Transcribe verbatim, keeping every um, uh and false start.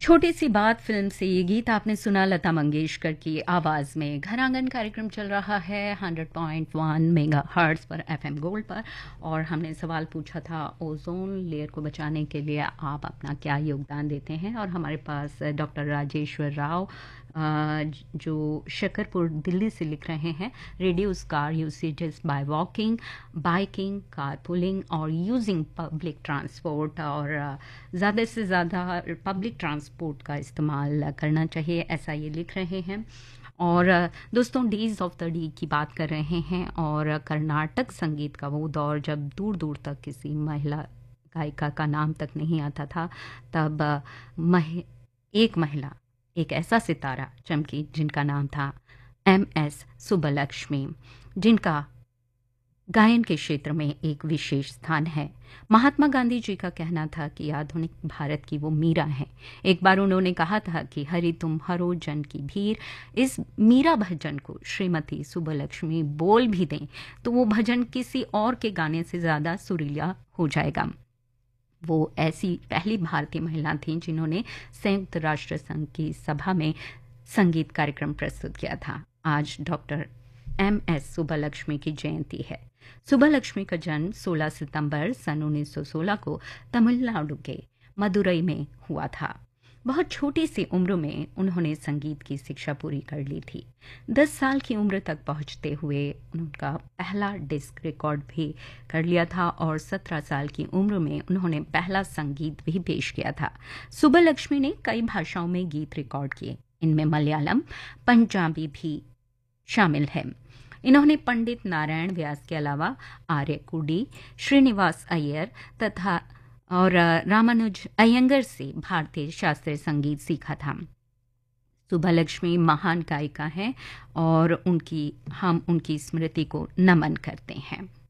छोटी सी बात फिल्म से ये गीत आपने सुना लता मंगेशकर की आवाज़ में। घर आंगन कार्यक्रम चल रहा है hundred point one mega hertz पर एफएम गोल्ड पर। और हमने सवाल पूछा था ओजोन लेयर को बचाने के लिए आप अपना क्या योगदान देते हैं। और हमारे पास डॉक्टर राजेश्वर राव अ, जो शकरपुर दिल्ली से लिख रहे हैं, reduce car usages by walking, biking, car pulling और यूजिंग पब्लिक ट्रांसपोर्ट। और ज़्यादा से ज़्यादा पब्लिक ट्रांसपोर्ट का इस्तेमाल करना चाहिए, ऐसा ये लिख रहे हैं। और अ, दोस्तों, डेज ऑफ द डी की बात कर रहे हैं। और कर्नाटक संगीत का वो दौर जब दूर दूर तक किसी महिला गायिका का नाम तक नहीं आता था, तब अ, मह, एक महिला, एक ऐसा सितारा चमकी जिनका नाम था एम एस सुब्बलक्ष्मी, जिनका गायन के क्षेत्र में एक विशेष स्थान है। महात्मा गांधी जी का कहना था कि आधुनिक भारत की वो मीरा हैं। एक बार उन्होंने कहा था कि हरि तुम हरो जन की भीर। इस मीरा भजन को श्रीमती सुब्बलक्ष्मी बोल भी दें तो वो भजन किसी और के गाने से ज़्यादा सुरीला हो जाएगा। वो ऐसी पहली भारतीय महिला थीं जिन्होंने संयुक्त राष्ट्र संघ की सभा में संगीत कार्यक्रम प्रस्तुत किया था। आज डॉक्टर एम एस सुब्बलक्ष्मी की जयंती है। सुब्बलक्ष्मी का जन्म सोलह सितंबर सन उन्नीस सौ सोलह को तमिलनाडु के मदुरई में हुआ था। बहुत छोटी सी उम्र में उन्होंने संगीत की शिक्षा पूरी कर ली थी। दस साल की उम्र तक पहुंचते हुए उनका पहला डिस्क रिकॉर्ड भी कर लिया था और सत्रह साल की उम्र में उन्होंने पहला संगीत भी पेश किया था। सुब्बलक्ष्मी ने कई भाषाओं में गीत रिकॉर्ड किए, इनमें मलयालम, पंजाबी भी शामिल है। इन्होंने पंडित नारायण व्यास के अलावा आर्य कुडी, श्रीनिवास अय्यर तथा और रामानुज अयंगर से भारतीय शास्त्रीय संगीत सीखा था। सुब्बलक्ष्मी महान गायिका हैं और उनकी हम उनकी स्मृति को नमन करते हैं।